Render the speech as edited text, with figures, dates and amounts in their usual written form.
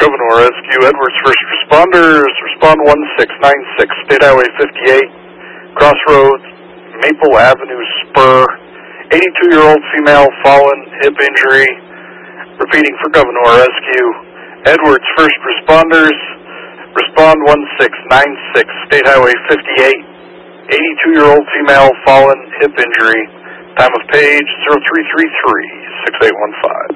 Gouverneur Rescue. Edwards First Responders, respond 1696, State Highway 58, Crossroads, Maple Avenue Spur. 82-year-old female, fallen, hip injury. Repeating for Gouverneur Rescue. Edwards First Responders, respond 1696, State Highway 58, 82-year-old female, fallen, hip injury. Time of page 0333-6815.